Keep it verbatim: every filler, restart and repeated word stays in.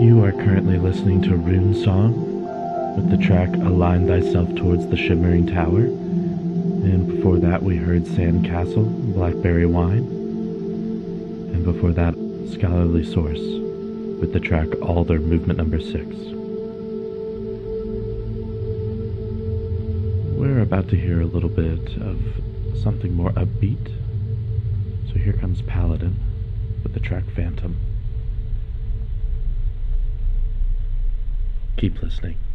You are currently listening to Rune Song with the track Align Thyself Towards the Shimmering Tower. And before that we heard Sandcastle, Blackberry Wine. And before that, Scholarly Source with the track Alder, movement number six. We're about to hear a little bit of something more upbeat. So here comes Paladin with the track Phantom. Keep listening.